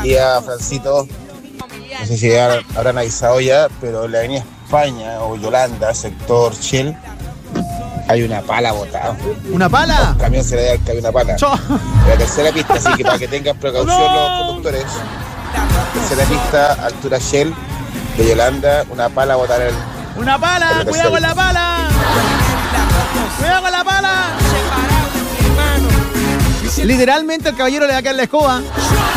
día, Francito. No sé si ya habrán avisado ya, pero en la avenida España o Yolanda, sector Shell, hay una pala botada. ¿Una pala? Un camión se le da al que hay una pala. En la tercera pista, así que para que tengan precaución los conductores. Tercera pista, altura Shell de Yolanda, una pala botada en el... ¡Una pala! ¡Cuidado con la pala! ¡Cuidado con la pala! Literalmente el caballero le va a caer la escoba.